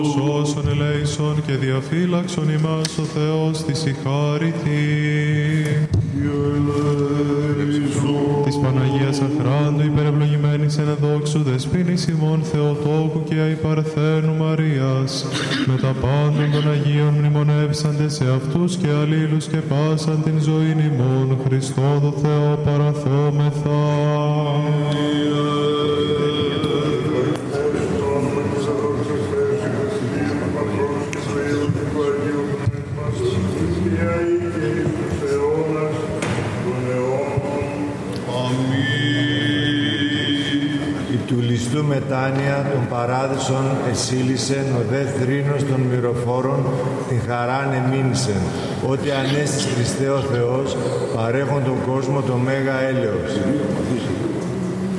Σώσον ελέησον και διαφύλαξον ημάς ο Θεός της η χάρητη. Της Παναγίας Αχράντου υπερευλογημένης εν δόξου δεσποίνης ημών Θεοτόκου και αϊπαρθένου Μαρίας, με τα πάντων των Αγίων μνημονεύσαντε σε αυτούς και αλλήλους και πάσαν την ζωήν ημών Χριστό το Θεό παραθόμεθα. Του ληστού μετάνοια των παράδεισων εσύλισεν, ο δε θρήνος των μυροφόρων την χαράν εμήνησεν, ότι ανέστης Χριστέ ο Θεός, παρέχον τον κόσμο το μέγα έλεος.